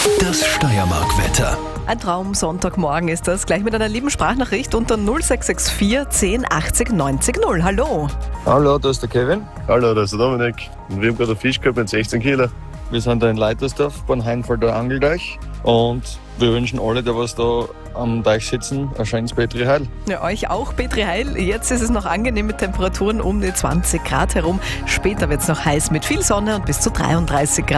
Das Steiermark-Wetter. Ein Traum-Sonntagmorgen ist das. Gleich mit einer lieben Sprachnachricht unter 0664 10 80 90 0. Hallo. Hallo, da ist der Kevin. Hallo, da ist der Dominik. Und wir haben gerade einen Fisch gehabt mit 16 Kilo. Wir sind da in Leitersdorf beim Heinfelder Angelteich und wir wünschen alle, die was da am Teich sitzen, ein schönes Petri Heil. Ja, euch auch, Petri Heil. Jetzt ist es noch angenehm mit Temperaturen um die 20 Grad herum. Später wird es noch heiß mit viel Sonne und bis zu 33 Grad.